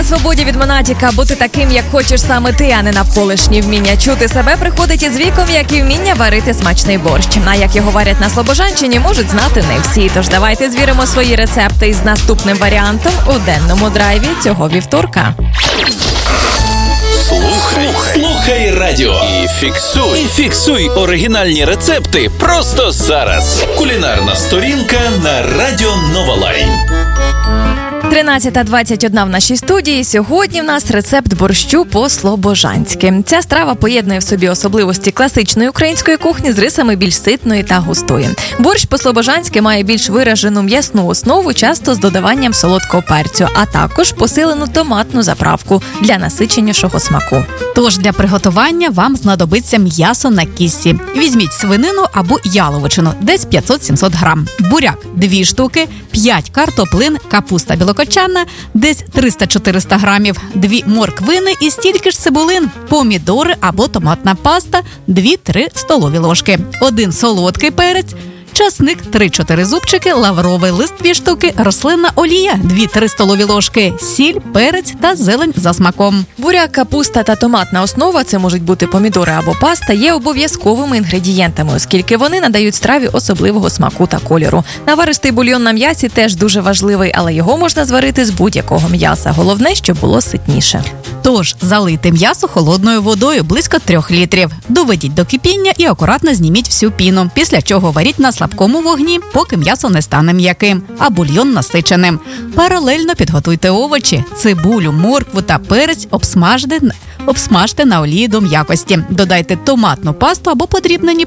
на свободі від Монатіка. Бути таким, як хочеш саме ти, а не навколишні. Вміння чути себе приходить із віком, як і вміння варити смачний борщ. А як його варять на Слобожанщині, можуть знати не всі. Тож давайте звіримо свої рецепти із наступним варіантом у денному драйві цього вівторка. Слухай радіо і фіксуй оригінальні рецепти просто зараз. Кулінарна сторінка на Радіо Нова Лайн. 13:21 в нашій студії. Сьогодні в нас рецепт борщу по-слобожанськи. Ця страва поєднує в собі особливості класичної української кухні з рисами більш ситної та густої. Борщ по-слобожанськи має більш виражену м'ясну основу, часто з додаванням солодкого перцю, а також посилену томатну заправку для насиченішого смаку. Тож для приготування вам знадобиться м'ясо на кістці. Візьміть свинину або яловичину, десь 500-700 грам. Буряк – 2 штуки, 5 картоплин, капуста білокочанна, десь 300-400 грамів, 2 морквини і стільки ж цибулин, помідори або томатна паста, 2-3 столові ложки, 1 солодкий перець, часник 3-4 зубчики, лавровий лист 2 штуки, рослинна олія 2-3 столові ложки, сіль, перець та зелень за смаком. Буряк, капуста та томатна основа, це можуть бути помідори або паста, є обов'язковими інгредієнтами, оскільки вони надають страві особливого смаку та кольору. Наваристий бульйон на м'ясі теж дуже важливий, але його можна зварити з будь-якого м'яса. Головне, щоб було ситніше. Тож залийте м'ясо холодною водою близько 3 літрів. Доведіть до кипіння і акуратно зніміть всю піну, після чого варіть на слабкому вогні, поки м'ясо не стане м'яким, а бульйон насиченим. Паралельно підготуйте овочі, цибулю, моркву та перець обсмажте на олії до м'якості. Додайте томатну пасту або подрібнені